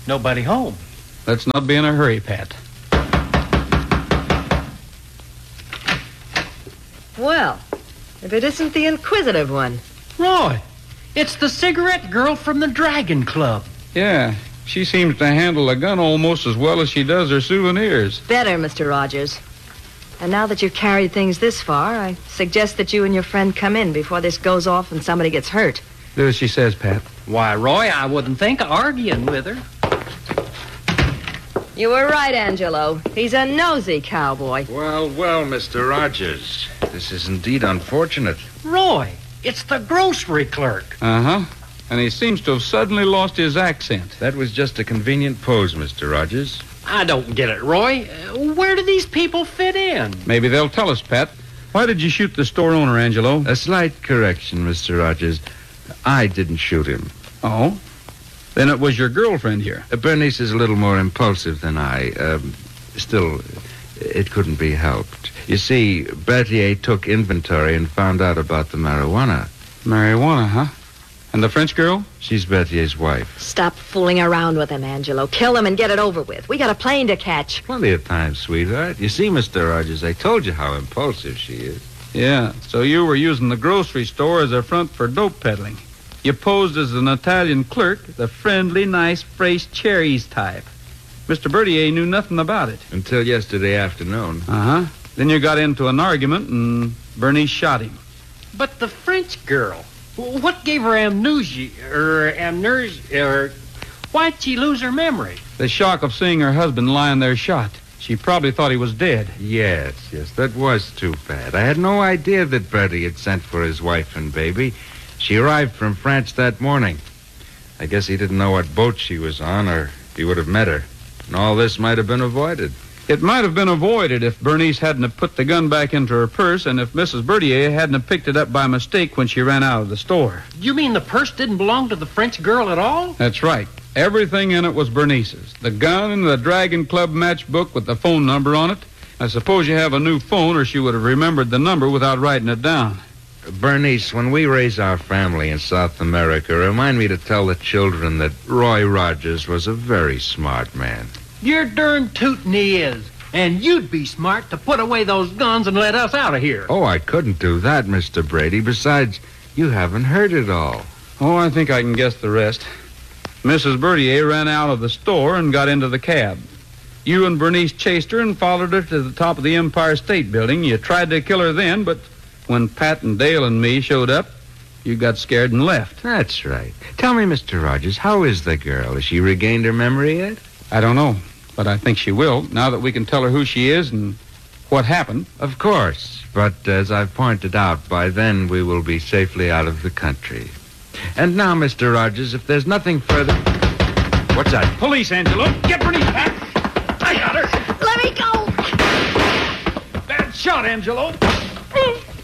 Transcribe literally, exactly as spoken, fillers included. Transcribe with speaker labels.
Speaker 1: Nobody home.
Speaker 2: Let's not be in a hurry, Pat.
Speaker 3: Well, if it isn't the inquisitive one.
Speaker 1: Roy, it's the cigarette girl from the Dragon Club.
Speaker 2: Yeah, she seems to handle a gun almost as well as she does her souvenirs.
Speaker 3: Better, Mister Rogers. And now that you've carried things this far, I suggest that you and your friend come in before this goes off and somebody gets hurt.
Speaker 2: Do as she says, Pat.
Speaker 1: Why, Roy, I wouldn't think of arguing with her.
Speaker 3: You were right, Angelo. He's a nosy cowboy.
Speaker 4: Well, well, Mister Rogers. This is indeed unfortunate.
Speaker 1: Roy, it's the grocery clerk.
Speaker 2: Uh-huh. And he seems to have suddenly lost his accent.
Speaker 4: That was just a convenient pose, Mister Rogers.
Speaker 1: I don't get it, Roy. Uh, Where do these people fit in?
Speaker 2: Maybe they'll tell us, Pat. Why did you shoot the store owner, Angelo?
Speaker 4: A slight correction, Mister Rogers. I didn't shoot him.
Speaker 2: Oh? Then it was your girlfriend here.
Speaker 4: Uh, Bernice is a little more impulsive than I. Um, still, it couldn't be helped. You see, Berthier took inventory and found out about the marijuana.
Speaker 2: Marijuana, huh? And the French girl?
Speaker 4: She's Berthier's wife.
Speaker 3: Stop fooling around with him, Angelo. Kill him and get it over with. We got a plane to catch.
Speaker 4: Plenty of time, sweetheart. You see, Mister Rogers, I told you how impulsive she is.
Speaker 2: Yeah, so you were using the grocery store as a front for dope peddling. You posed as an Italian clerk, the friendly, nice, fresh cherries type. Mister Berthier knew nothing about it.
Speaker 4: Until yesterday afternoon.
Speaker 2: Uh-huh. Then you got into an argument, and Bernice shot him.
Speaker 1: But the French girl, what gave her amnesia, or amnesia, or why'd she lose her memory?
Speaker 2: The shock of seeing her husband lying there shot. She probably thought he was dead.
Speaker 4: Yes, yes, that was too bad. I had no idea that Bertie had sent for his wife and baby. She arrived from France that morning. I guess he didn't know what boat she was on, or he would have met her. And all this might have been avoided.
Speaker 2: It might have been avoided if Bernice hadn't have put the gun back into her purse and if Missus Berthier hadn't have picked it up by mistake when she ran out of the store.
Speaker 1: You mean the purse didn't belong to the French girl at all?
Speaker 2: That's right. Everything in it was Bernice's. The gun and the Dragon Club matchbook with the phone number on it. I suppose you have a new phone or she would have remembered the number without writing it down.
Speaker 4: Bernice, when we raise our family in South America, remind me to tell the children that Roy Rogers was a very smart man.
Speaker 1: You're darn tootin' he is. And you'd be smart to put away those guns and let us out of here.
Speaker 4: Oh, I couldn't do that, Mister Brady. Besides, you haven't heard it all.
Speaker 2: Oh, I think I can guess the rest. Missus Berthier ran out of the store and got into the cab. You and Bernice chased her and followed her to the top of the Empire State Building. You tried to kill her then, but when Pat and Dale and me showed up, you got scared and left.
Speaker 4: That's right. Tell me, Mister Rogers, how is the girl? Has she regained her memory yet?
Speaker 2: I don't know, but I think she will, now that we can tell her who she is and what happened.
Speaker 4: Of course. But as I've pointed out, by then we will be safely out of the country. And now, Mister Rogers, if there's nothing further... What's that?
Speaker 2: Police, Angelo. Get Bernice back. I got her.
Speaker 3: Let me go!
Speaker 2: Bad shot, Angelo.